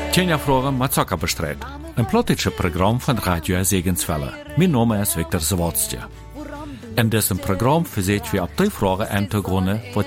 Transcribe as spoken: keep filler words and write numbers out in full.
Tjenja Fragen met Zucker bestrijd. Een plottische programma van Radio Segenswelle. Mijn naam is Viktor Zawodstje. In diesem Programm verseht wir ab die Fragen einzugründen, die